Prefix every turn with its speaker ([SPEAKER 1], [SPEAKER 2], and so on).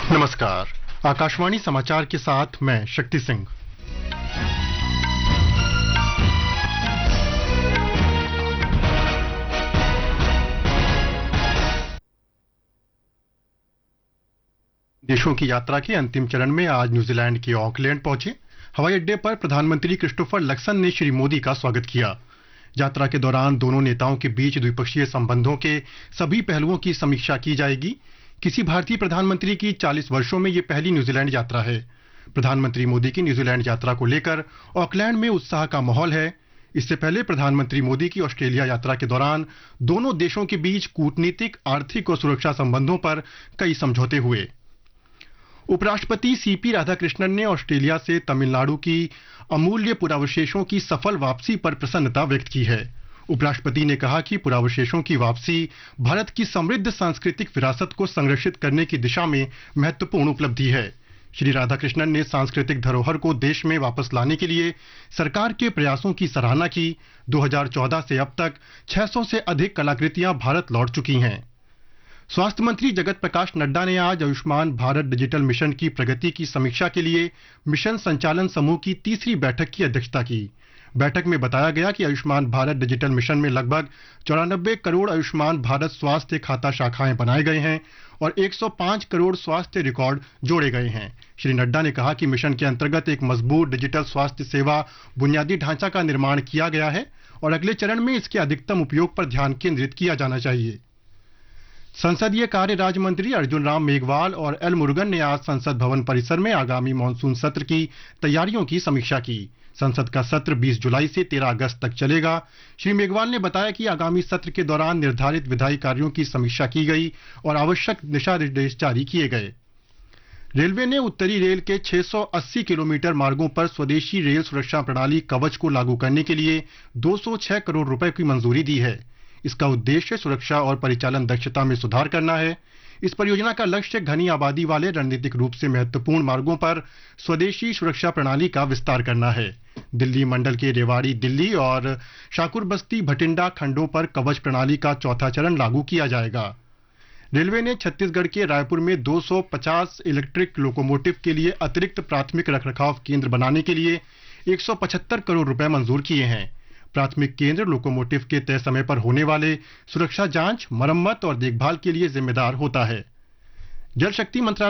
[SPEAKER 1] नमस्कार। आकाशवाणी समाचार के साथ मैं शक्ति सिंह। देशों की यात्रा के अंतिम चरण में आज न्यूजीलैंड के ऑकलैंड पहुंचे। हवाई अड्डे पर प्रधानमंत्री क्रिस्टोफर लक्सन ने श्री मोदी का स्वागत किया। यात्रा के दौरान दोनों नेताओं के बीच द्विपक्षीय संबंधों के सभी पहलुओं की समीक्षा की जाएगी। किसी भारतीय प्रधानमंत्री की 40 वर्षों में ये पहली न्यूजीलैंड यात्रा है। प्रधानमंत्री मोदी की न्यूजीलैंड यात्रा को लेकर ऑकलैंड में उत्साह का माहौल है। इससे पहले प्रधानमंत्री मोदी की ऑस्ट्रेलिया यात्रा के दौरान दोनों देशों के बीच कूटनीतिक, आर्थिक और सुरक्षा संबंधों पर कई समझौते हुए। उपराष्ट्रपति सीपी राधाकृष्णन ने ऑस्ट्रेलिया से तमिलनाडु की अमूल्य पुरावशेषों की सफल वापसी पर प्रसन्नता व्यक्त की है। उपराष्ट्रपति ने कहा कि पुरावशेषों की वापसी भारत की समृद्ध सांस्कृतिक विरासत को संरक्षित करने की दिशा में महत्वपूर्ण उपलब्धि है। श्री राधाकृष्णन ने सांस्कृतिक धरोहर को देश में वापस लाने के लिए सरकार के प्रयासों की सराहना की। 2014 से अब तक 600 से अधिक कलाकृतियां भारत लौट चुकी हैं। स्वास्थ्य मंत्री जगत प्रकाश नड्डा ने आज आयुष्मान भारत डिजिटल मिशन की प्रगति की समीक्षा के लिए मिशन संचालन समूह की तीसरी बैठक की अध्यक्षता की। बैठक में बताया गया कि आयुष्मान भारत डिजिटल मिशन में लगभग 94 करोड़ आयुष्मान भारत स्वास्थ्य खाता शाखाएं बनाए गए हैं और 105 करोड़ स्वास्थ्य रिकॉर्ड जोड़े गए हैं। श्री नड्डा ने कहा कि मिशन के अंतर्गत एक मजबूत डिजिटल स्वास्थ्य सेवा बुनियादी ढांचा का निर्माण किया गया है और अगले चरण में इसके अधिकतम उपयोग पर ध्यान केंद्रित किया जाना चाहिए। संसदीय कार्य राज्य मंत्री अर्जुन राम मेघवाल और एल मुरुगन ने आज संसद भवन परिसर में आगामी मानसून सत्र की तैयारियों की समीक्षा की। संसद का सत्र 20 जुलाई से 13 अगस्त तक चलेगा। श्री मेघवाल ने बताया कि आगामी सत्र के दौरान निर्धारित विधायी कार्यों की समीक्षा की गई और आवश्यक दिशा निर्देश जारी किए गए। रेलवे ने उत्तरी रेल के 680 किलोमीटर मार्गों पर स्वदेशी रेल सुरक्षा प्रणाली कवच को लागू करने के लिए 206 करोड़ रुपए की मंजूरी दी है। इसका उद्देश्य सुरक्षा और परिचालन दक्षता में सुधार करना है। इस परियोजना का लक्ष्य घनी आबादी वाले रणनीतिक रूप से महत्वपूर्ण मार्गों पर स्वदेशी सुरक्षा प्रणाली का विस्तार करना है। दिल्ली मंडल के रेवाड़ी दिल्ली और शाकुर बस्ती भटिंडा खंडों पर कवच प्रणाली का चौथा चरण लागू किया जाएगा। रेलवे ने छत्तीसगढ़ के रायपुर में 250 इलेक्ट्रिक लोकोमोटिव के लिए अतिरिक्त प्राथमिक रखरखाव केंद्र बनाने के लिए 175 करोड़ रुपए मंजूर किए हैं। प्राथमिक केंद्र लोकोमोटिव के तय समय पर होने वाले सुरक्षा जांच, मरम्मत और देखभाल के लिए जिम्मेदार होता है। जल शक्ति मंत्रालय